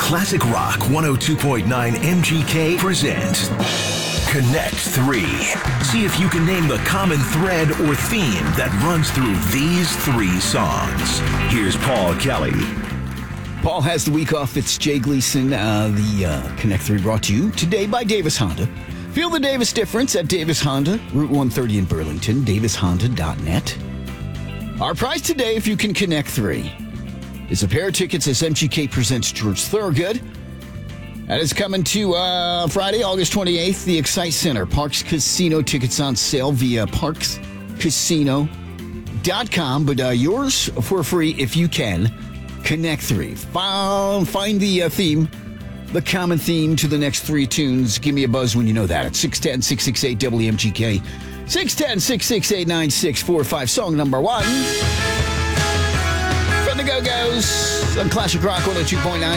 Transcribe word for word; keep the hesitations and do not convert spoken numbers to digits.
Classic Rock one oh two point nine M G K presents Connect three. See if you can name the common thread or theme that runs through these three songs. Here's Paul Kelly. Paul has the week off. It's Jay Gleason. Uh, the uh, Connect three brought to you today by Davis Honda. Feel the Davis difference at Davis Honda, Route one thirty in Burlington, davis honda dot net. Our prize today, if you can connect three, is a pair of tickets as M G K presents George Thorogood. That is coming to uh, Friday, August twenty-eighth, the Excite Center. Parks Casino tickets on sale via parks casino dot com. But uh, yours for free if you can. Connect three. Find, find the uh, theme, the common theme to the next three tunes. Give me a buzz when you know that. At six one zero, six six eight, W M G K. six one zero, six six eight, nine six four five. Song number one. From the Go-Go's on Classic Rock one oh two point nine.